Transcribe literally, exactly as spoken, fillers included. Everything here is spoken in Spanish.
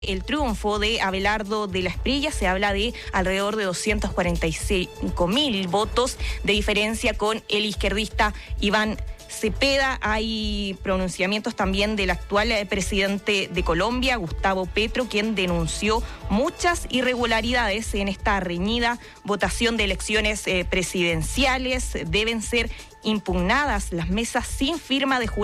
El triunfo de Abelardo de la Espriella, se habla de alrededor de doscientos cuarenta y cinco mil votos de diferencia con el izquierdista Iván Cepeda. Hay pronunciamientos también del actual presidente de Colombia, Gustavo Petro, quien denunció muchas irregularidades en esta reñida votación de elecciones eh, presidenciales. Deben ser impugnadas las mesas sin firma de jurado